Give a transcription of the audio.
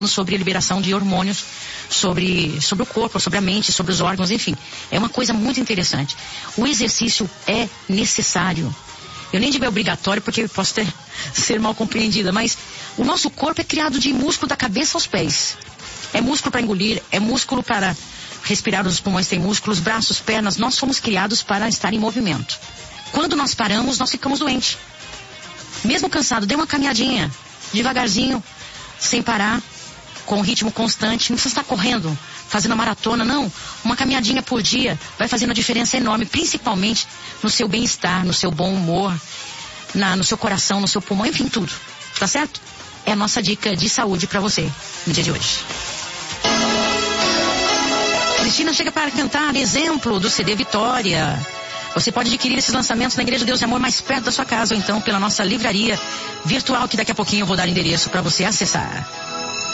sobre a liberação de hormônios, sobre o corpo, sobre a mente, sobre os órgãos, enfim. É uma coisa muito interessante. O exercício é necessário. Eu nem digo é obrigatório porque eu posso ser mal compreendida, mas o nosso corpo é criado de músculo da cabeça aos pés. É músculo para engolir, é músculo para respirar, os pulmões têm músculos, braços, pernas. Nós fomos criados para estar em movimento. Quando nós paramos, nós ficamos doentes. Mesmo cansado, dê uma caminhadinha, devagarzinho, sem parar, com um ritmo constante. Não precisa estar correndo, fazendo a maratona, não. Uma caminhadinha por dia vai fazendo uma diferença enorme, principalmente no seu bem-estar, no seu bom humor, no seu coração, no seu pulmão, enfim, tudo. Tá certo? É a nossa dica de saúde para você no dia de hoje. Cristina chega para cantar Exemplo do CD Vitória. Você pode adquirir esses lançamentos na Igreja Deus e Amor mais perto da sua casa ou então pela nossa livraria virtual, que daqui a pouquinho eu vou dar o endereço para você acessar.